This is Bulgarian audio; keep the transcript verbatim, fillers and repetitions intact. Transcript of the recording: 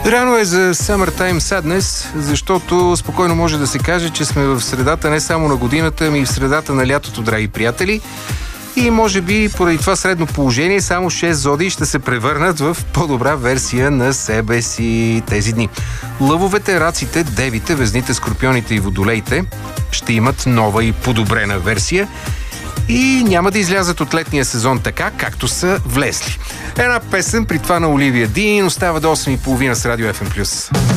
Рано е за Summertime Sadness, защото спокойно може да се каже, че сме в средата не само на годината, ами и в средата на лятото, драги приятели. И може би поради това средно положение само шест зодии ще се превърнат в по-добра версия на себе си тези дни. Лъвовете, раците, девите, везните, скорпионите и водолеите ще имат нова и подобрена версия и няма да излязат от летния сезон така, както са влезли. Една песен при това на Оливия Дин остава до осем и половина с Радио Еф Ем Плюс.